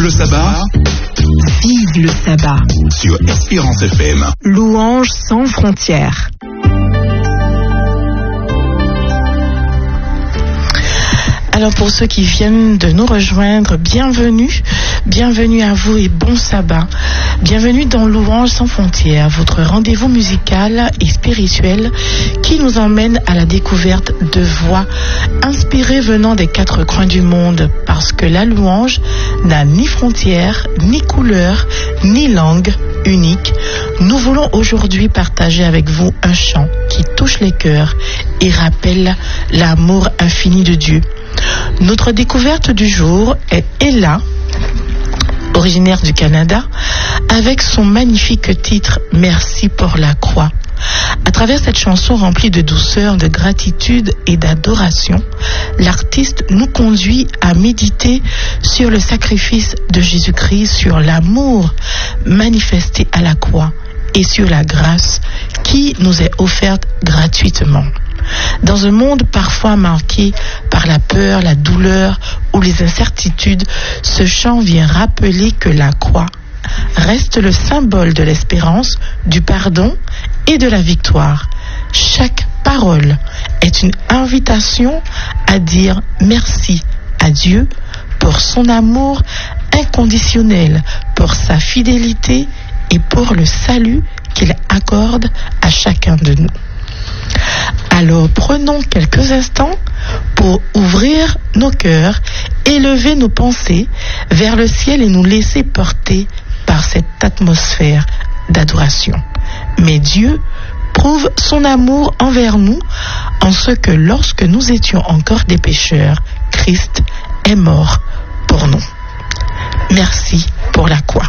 Vive le sabbat. Vive le sabbat. Sur Espérance FM. Louange sans frontières. Alors pour ceux qui viennent de nous rejoindre, bienvenue à vous et bon sabbat. Bienvenue dans Louange sans frontières, votre rendez-vous musical et spirituel qui nous emmène à la découverte de voix inspirées venant des quatre coins du monde, parce que la louange n'a ni frontières, ni couleur, ni langue unique. Nous voulons aujourd'hui partager avec vous un chant qui touche les cœurs et rappelle l'amour infini de Dieu. Notre découverte du jour est Ella, originaire du Canada, avec son magnifique titre « Merci pour la croix ». À travers cette chanson remplie de douceur, de gratitude et d'adoration, l'artiste nous conduit à méditer sur le sacrifice de Jésus-Christ, sur l'amour manifesté à la croix et sur la grâce qui nous est offerte gratuitement. Dans un monde parfois marqué par la peur, la douleur ou les incertitudes, ce chant vient rappeler que la croix reste le symbole de l'espérance, du pardon et de la victoire. Chaque parole est une invitation à dire merci à Dieu pour son amour inconditionnel, pour sa fidélité et pour le salut qu'il accorde à chacun de nous. Alors prenons quelques instants pour ouvrir nos cœurs, élever nos pensées vers le ciel et nous laisser porter par cette atmosphère d'adoration. Mais Dieu prouve son amour envers nous en ce que lorsque nous étions encore des pécheurs, Christ est mort pour nous. Merci pour la croix.